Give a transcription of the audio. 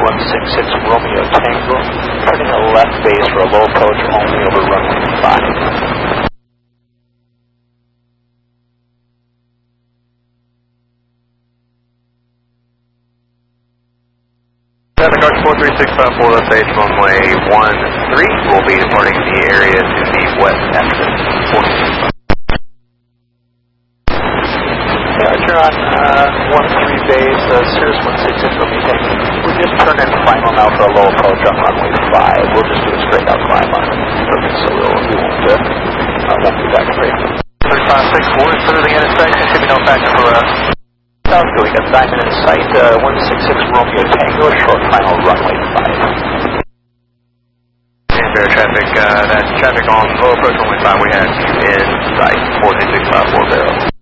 166 Romeo Tango, turning a left base for a low approach only over runway 5. Traffic Arch 43654, left base runway 13, will be departing the area to the west exit. Archer on 13 base, Cirrus 166 Romeo Tango. We'll just turn in final now for a low approach on runway 5. We'll just do a straight out climb on perfect, so we won't be back for you. 3564 is through the intersection, should be no factor for us. Sounds good. We got Diamond in sight, 166 Romeo Tango, short final runway 5. And fair traffic, that traffic on low approach runway 5, we had you in sight, 42654 barrel.